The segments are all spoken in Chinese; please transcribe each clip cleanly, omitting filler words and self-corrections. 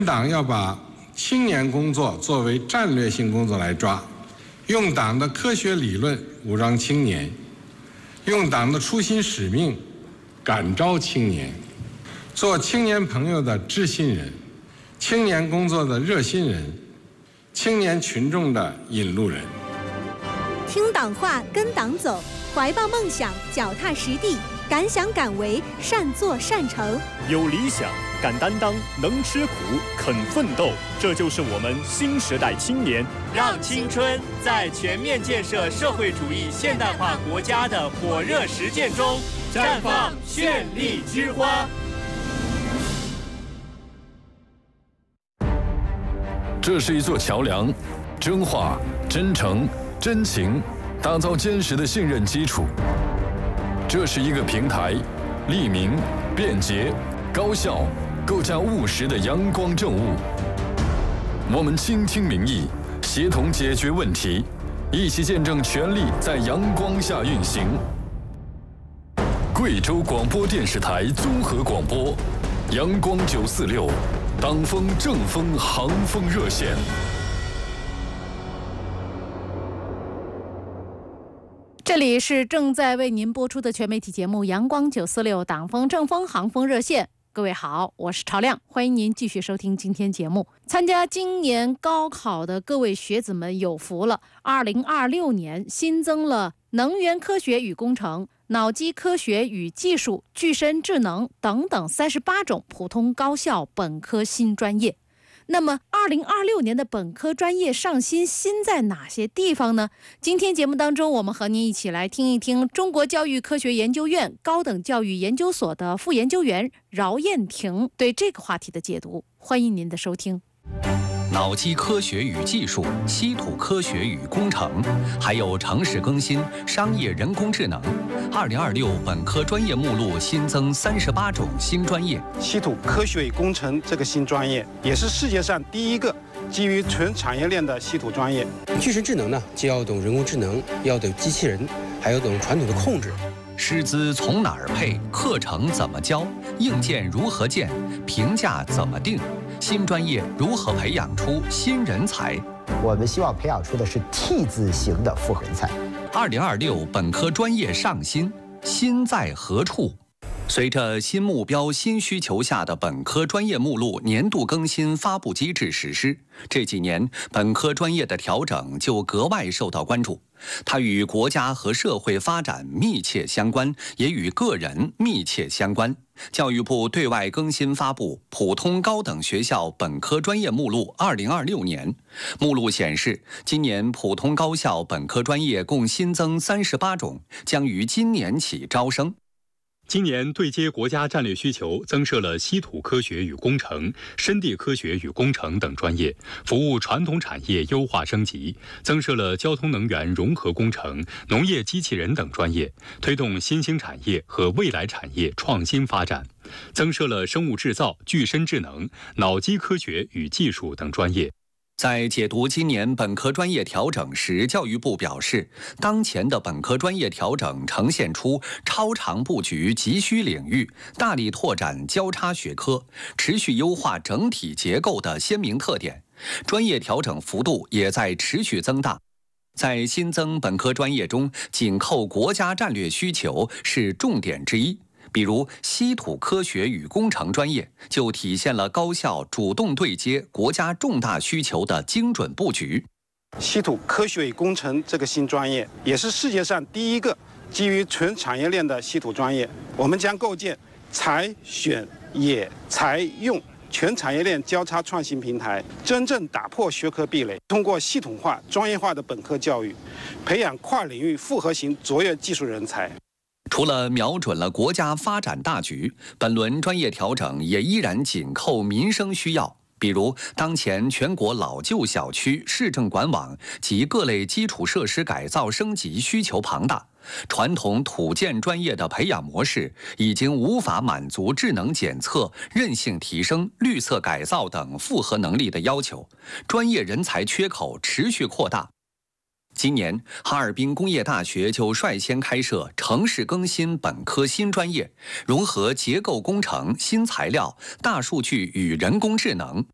党要把青年工作作为战略性工作来抓，用党的科学理论武装青年，用党的初心使命感召青年，做青年朋友的知心人，青年工作的热心人，青年群众的引路人。 听党话，跟党走，怀抱梦想，脚踏实地，敢想敢为，善作善成。 有理想，敢担当，能吃苦，肯奋斗，这就是我们新时代青年。 让青春在全面建设社会主义现代化国家的火热实践中绽放绚丽之花。 这是一座桥梁，真话、真诚、真情，打造坚实的信任基础。这是一个平台，利民、便捷、高效，构架务实的阳光政务。我们倾听民意，协同解决问题，一起见证权力在阳光下运行。贵州广播电视台综合广播，阳光946，党风政风航风热线。 这里是正在为您播出的全媒体节目《阳光946党风政风航风热线》。各位好，我是朝亮，欢迎您继续收听今天节目。参加今年高考的各位学子们有福了，2026年新增了能源科学与工程、脑机科学与技术、具身智能等等38种普通高校本科新专业。那么2026年的本科专业上新在哪些地方呢？今天节目当中，我们和您一起来听一听中国教育科学研究院高等教育研究所的副研究员饶燕婷对这个话题的解读。欢迎您的收听。 脑机科学与技术、稀土科学与工程，还有城市更新、商业人工智能。2026本科专业目录新增38种新专业。 稀土科学与工程这个新专业，也是世界上第一个基于全产业链的稀土专业。 具身智能呢，就要懂人工智能，要懂机器人，还要懂传统的控制。 师资从哪儿配？课程怎么教？硬件如何建？评价怎么定？新专业如何培养出新人才？ 我们希望培养出的是 T 字形的复合人才。 2026本科专业上新，新在何处？随着新目标、新需求下的本科专业目录年度更新发布机制实施，这几年本科专业的调整就格外受到关注。它与国家和社会发展密切相关，也与个人密切相关。教育部对外更新发布《普通高等学校本科专业目录2026年》，目录显示，今年普通高校本科专业共新增38种，将于今年起招生。 今年对接国家战略需求，增设了稀土科学与工程、深地科学与工程等专业，服务传统产业优化升级；增设了交通能源融合工程、农业机器人等专业，推动新兴产业和未来产业创新发展；增设了生物制造、具身智能、脑机科学与技术等专业。 在解读今年本科专业调整时，教育部表示，当前的本科专业调整呈现出超长布局急需领域，大力拓展交叉学科，持续优化整体结构的鲜明特点，专业调整幅度也在持续增大。在新增本科专业中，紧扣国家战略需求是重点之一。比如稀土科学与工程专业，就体现了高校主动对接国家重大需求的精准布局。 稀土科学与工程这个新专业，也是世界上第一个基于全产业链的稀土专业。我们将构建采、选、冶、材、用全产业链交叉创新平台，真正打破学科壁垒，通过系统化、专业化的本科教育，培养跨领域复合型卓越技术人才。 除了瞄准了国家发展大局，本轮专业调整也依然紧扣民生需要。比如，当前全国老旧小区市政管网及各类基础设施改造升级需求庞大，传统土建专业的培养模式已经无法满足智能检测、韧性提升、绿色改造等复合能力的要求，专业人才缺口持续扩大。今年，哈尔滨工业大学就率先开设城市更新本科新专业，融合结构工程、新材料、大数据与人工智能。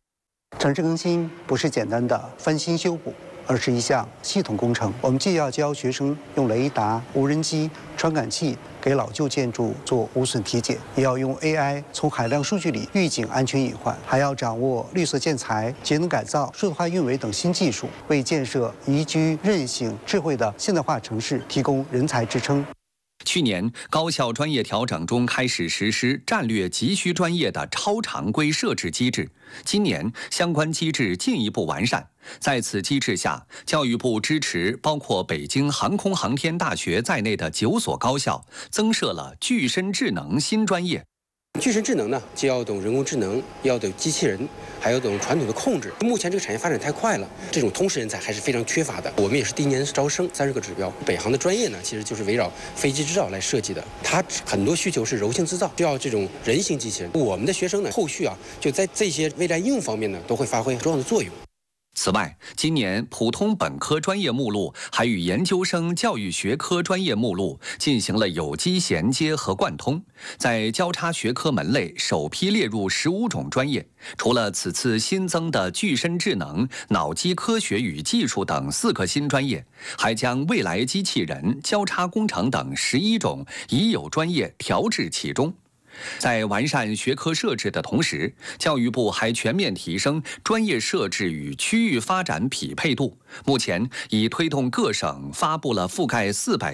城市更新不是简单的翻新修补，而是一项系统工程。我们既要教学生用雷达、无人机、传感器给老旧建筑做无损体检，也要用 AI 从海量数据里预警安全隐患，还要掌握绿色建材、节能改造、数字化运维等新技术，为建设宜居、韧性、智慧的现代化城市提供人才支撑。 去年，高校专业调整中开始实施战略急需专业的超常规设置机制。今年，相关机制进一步完善。在此机制下，教育部支持包括北京航空航天大学在内的9所高校，增设了具身智能新专业。 具身智能呢，既要懂人工智能，要懂机器人，还要懂传统的控制。目前这个产业发展太快了，这种通识人才还是非常缺乏的。我们也是第一年招生30个指标。北航的专业呢，其实就是围绕飞机制造来设计的，它很多需求是柔性制造，需要这种人形机器人。我们的学生呢，后续就在这些未来应用方面呢，都会发挥重要的作用。 此外，今年普通本科专业目录还与研究生教育学科专业目录进行了有机衔接和贯通，在交叉学科门类首批列入15种专业。除了此次新增的具身智能、脑机科学与技术等4个新专业，还将未来机器人、交叉工程等11种已有专业调至其中。在完善学科设置的同时，教育部还全面提升专业设置与区域发展匹配度。目前已推动各省发布了覆盖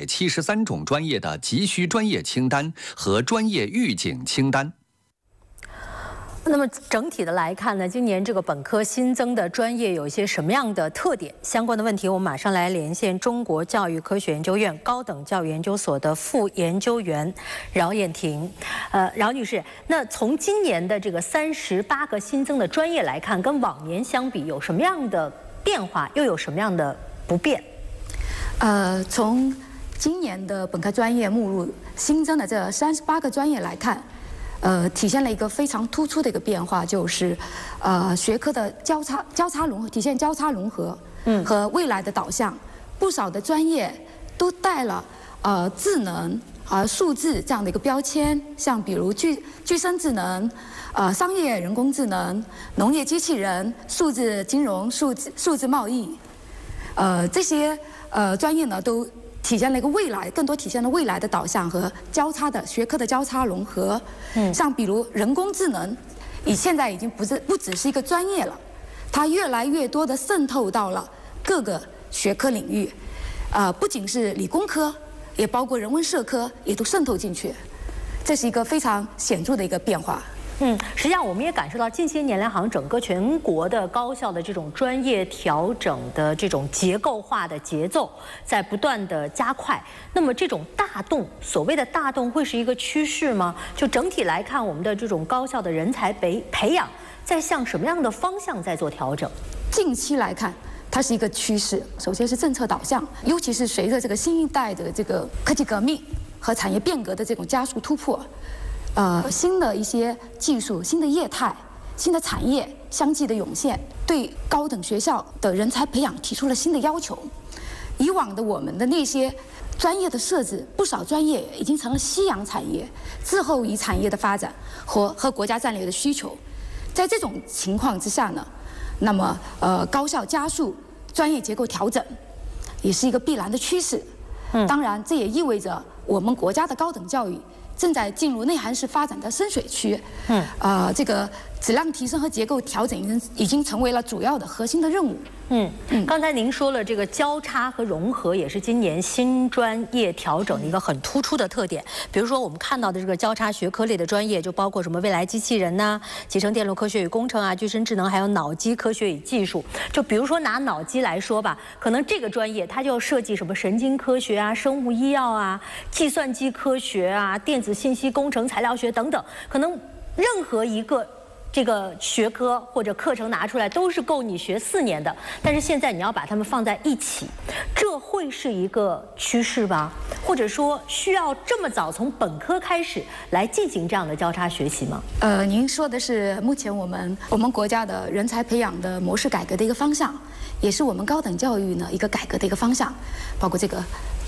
473种专业的急需专业清单和专业预警清单。 那么整体的来看呢，今年这个本科新增的专业有一些什么样的特点？相关的问题，我们马上来连线中国教育科学研究院高等教育研究所的副研究员饶燕婷。饶女士，那从今年的这个38个新增的专业来看，跟往年相比有什么样的变化，又有什么样的不便？ 从今年的本科专业目录新增的这38个专业来看。体现了一个非常突出的一个变化，就是学科的交叉融合，体现交叉融合，和未来的导向。不少的专业都带了智能数字这样的一个标签，像比如具身智能、商业人工智能、农业机器人、数字金融、数字贸易，这些专业呢都。体现了一个未来，更多体现了未来的导向和交叉的学科的交叉融合。像比如人工智能，现在已经不只是一个专业了，它越来越多的渗透到了各个学科领域，不仅是理工科，也包括人文社科，也都渗透进去，这是一个非常显著的一个变化。 实际上我们也感受到近些年来，好像整个全国的高校的这种专业调整的这种结构化的节奏在不断的加快。那么这种大动，所谓的大动，会是一个趋势吗？就整体来看，我们的这种高校的人才培养在向什么样的方向在做调整？ 近期来看，它是一个趋势。首先是政策导向，尤其是随着这个新一代的这个科技革命和产业变革的这种加速突破。新的一些技术、新的业态、新的产业相继的涌现，对高等学校的人才培养提出了新的要求。以往的我们的那些专业的设置，不少专业已经成了夕阳产业，滞后于产业的发展和国家战略的需求。在这种情况之下呢，那么高校加速专业结构调整，也是一个必然的趋势。当然，这也意味着我们国家的高等教育正在进入内涵式发展的深水区。这个质量提升和结构调整已经成为了主要的核心的任务。 刚才您说了，这个交叉和融合也是今年新专业调整的一个很突出的特点。比如说，我们看到的这个交叉学科类的专业，就包括什么未来机器人呐、集成电路科学与工程啊、具身智能，还有脑机科学与技术。就比如说拿脑机来说吧，可能这个专业它就要设计什么神经科学啊、生物医药啊、计算机科学啊、电子信息工程、材料学等等，可能任何一个这个学科或者课程拿出来都是够你学4年的，但是现在你要把它们放在一起，这会是一个趋势吧？或者说需要这么早从本科开始来进行这样的交叉学习吗？ 您说的是目前我们国家的人才培养的模式改革的一个方向，也是我们高等教育呢一个改革的一个方向，包括这个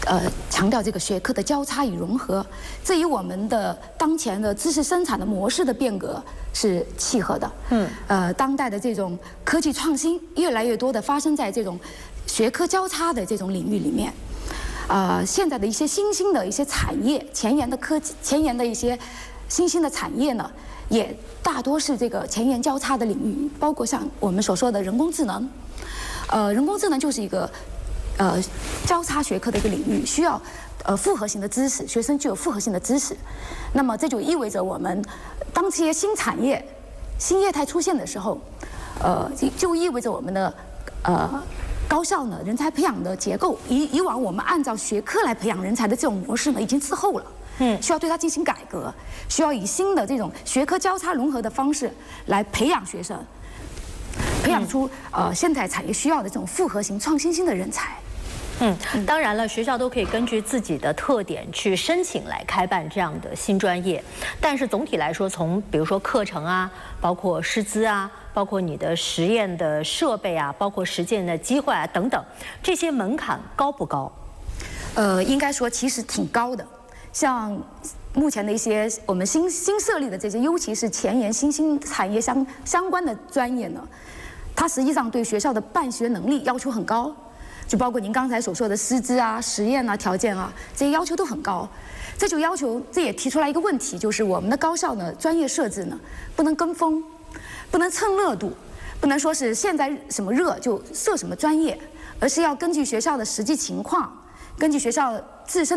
强调这个学科的交叉与融合，这与我们的当前的知识生产的模式的变革是契合的。当代的这种科技创新越来越多的发生在这种学科交叉的这种领域里面。现在的一些新兴的一些产业，前沿的科技、前沿的一些新兴的产业呢，也大多是这个前沿交叉的领域，包括像我们所说的人工智能。人工智能就是一个交叉学科的一个领域，需要复合性的知识，学生具有复合性的知识。那么这就意味着我们当这些新产业、新业态出现的时候，就意味着我们的高校呢，人才培养的结构，以往我们按照学科来培养人才的这种模式呢，已经滞后了。需要对它进行改革，需要以新的这种学科交叉融合的方式来培养学生，培养出现代产业需要的这种复合型、创新性的人才。 当然了，学校都可以根据自己的特点去申请来开办这样的新专业，但是总体来说，从比如说课程啊，包括师资啊，包括你的实验的设备啊，包括实践的机会啊等等，这些门槛高不高？ 应该说其实挺高的。像目前的一些我们新设立的这些，尤其是前沿新兴产业相关的专业呢，它实际上对学校的办学能力要求很高。就包括您刚才所说的师资啊、实验啊、条件啊，这些要求都很高。这也提出来一个问题，就是我们的高校呢，专业设置呢不能跟风，不能蹭热度，不能说是现在什么热就设什么专业，而是要根据学校的实际情况，根据学校自身